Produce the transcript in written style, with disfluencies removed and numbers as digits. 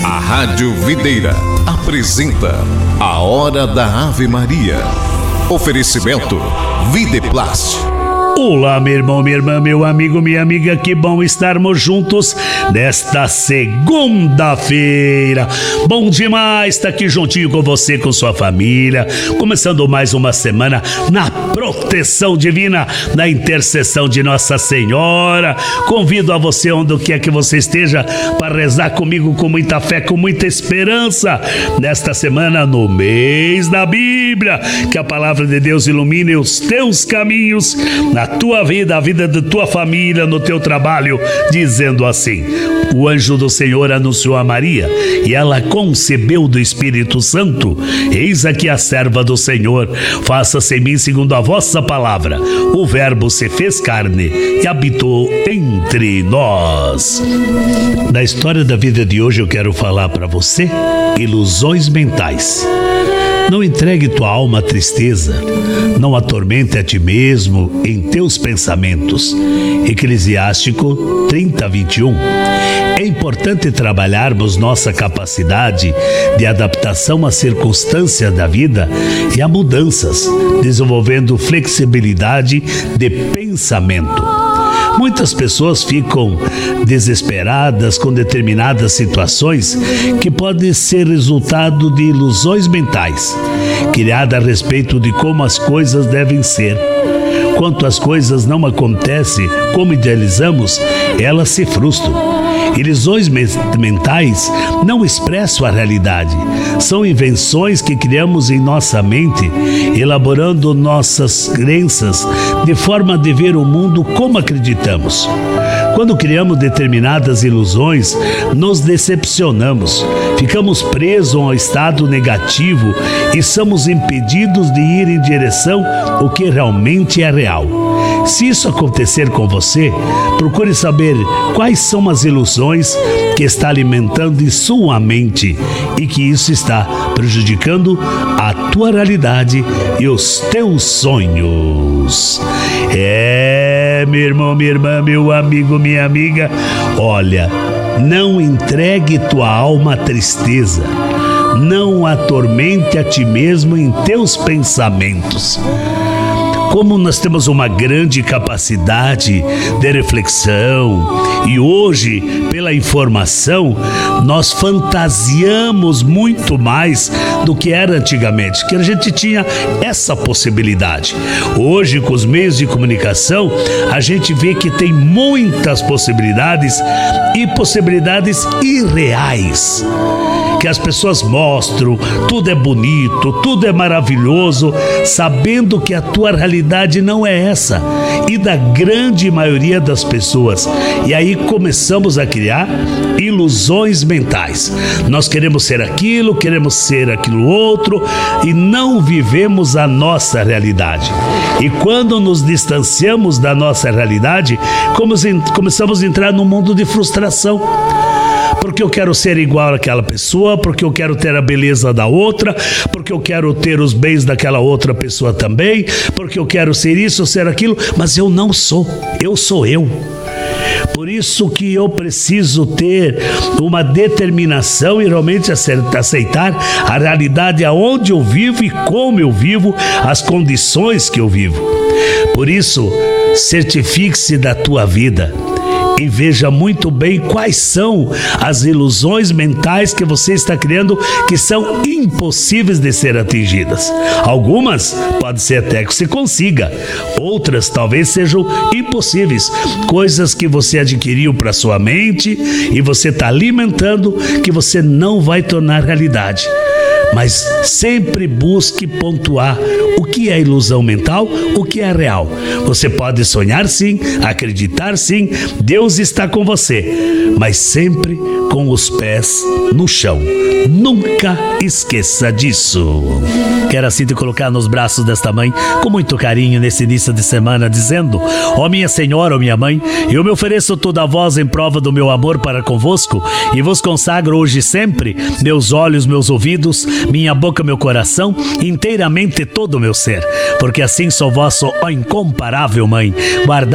A Rádio Videira apresenta a Hora da Ave Maria. Oferecimento Videplast. Olá, meu irmão, minha irmã, meu amigo, minha amiga, que bom estarmos juntos nesta segunda-feira. Bom demais estar aqui juntinho com você, com sua família, começando mais uma semana na proteção divina, na intercessão de Nossa Senhora. Convido a você, onde quer que você esteja, para rezar comigo com muita fé, com muita esperança, nesta semana, no mês da Bíblia, que a palavra de Deus ilumine os teus caminhos, na tua vida, a vida de tua família, no teu trabalho, dizendo assim: o anjo do Senhor anunciou a Maria, e ela concebeu do Espírito Santo. Eis aqui a serva do Senhor, faça-se em mim segundo a vossa palavra. O verbo se fez carne e habitou entre nós. Na história da vida de hoje eu quero falar para você ilusões mentais. Não entregue tua alma à tristeza, não atormente a ti mesmo em teus pensamentos. Eclesiástico 30:21. É importante trabalharmos nossa capacidade de adaptação às circunstâncias da vida e a mudanças, desenvolvendo flexibilidade de pensamento. Muitas pessoas ficam desesperadas com determinadas situações que podem ser resultado de ilusões mentais, criadas a respeito de como as coisas devem ser. Quando as coisas não acontecem como idealizamos, elas se frustram. Ilusões mentais não expressam a realidade. São invenções que criamos em nossa mente, elaborando nossas crenças de forma de ver o mundo como acreditamos. Quando criamos determinadas ilusões, nos decepcionamos, ficamos presos a um estado negativo e somos impedidos de ir em direção ao que realmente é real. Se isso acontecer com você, procure saber quais são as ilusões que está alimentando em sua mente e que isso está prejudicando a tua realidade e os teus sonhos. Meu irmão, minha irmã, meu amigo, minha amiga, olha, não entregue tua alma à tristeza, não atormente a ti mesmo em teus pensamentos. Como nós temos uma grande capacidade de reflexão e hoje, pela informação, nós fantasiamos muito mais do que era antigamente, que a gente tinha essa possibilidade. Hoje, com os meios de comunicação, a gente vê que tem muitas possibilidades e possibilidades irreais, que as pessoas mostram, tudo é bonito, tudo é maravilhoso, sabendo que a tua realidade não é essa, e da grande maioria das pessoas. E aí começamos a criar ilusões mentais. Nós queremos ser aquilo outro, e não vivemos a nossa realidade. E quando nos distanciamos da nossa realidade, começamos a entrar num mundo de frustração. Porque eu quero ser igual àquela pessoa, porque eu quero ter a beleza da outra, porque eu quero ter os bens daquela outra pessoa também, porque eu quero ser isso, ser aquilo, mas eu não sou, eu sou eu. Por isso que eu preciso ter uma determinação e realmente aceitar a realidade aonde eu vivo e como eu vivo, as condições que eu vivo. Por isso, certifique-se da tua vida e veja muito bem quais são as ilusões mentais que você está criando, que são impossíveis de ser atingidas. Algumas pode ser até que você consiga, outras talvez sejam impossíveis, coisas que você adquiriu para sua mente e você está alimentando, que você não vai tornar realidade. Mas sempre busque pontuar o que é ilusão mental, o que é real. Você pode sonhar sim, acreditar sim, Deus está com você, mas sempre com os pés no chão. Nunca esqueça disso. Quero assim te colocar nos braços desta mãe com muito carinho nesse início de semana, dizendo: ó minha Senhora, ó minha Mãe, eu me ofereço toda a vós em prova do meu amor para convosco e vos consagro hoje e sempre meus olhos, meus ouvidos, minha boca, meu coração, inteiramente todo o meu ser, porque assim sou vosso, ó incomparável Mãe, guardai